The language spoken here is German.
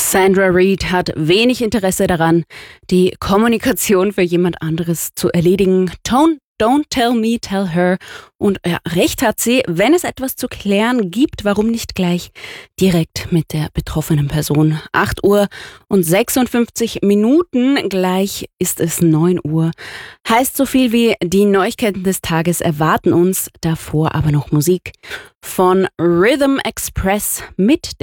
Sandra Reid hat wenig Interesse daran, die Kommunikation für jemand anderes zu erledigen. Don't tell me, tell her. Und ja, recht hat sie, wenn es etwas zu klären gibt, warum nicht gleich direkt mit der betroffenen Person. 8 Uhr und 56 Minuten, gleich ist es 9 Uhr. Heißt so viel wie die Neuigkeiten des Tages erwarten uns, davor aber noch Musik von Rhythm Express mit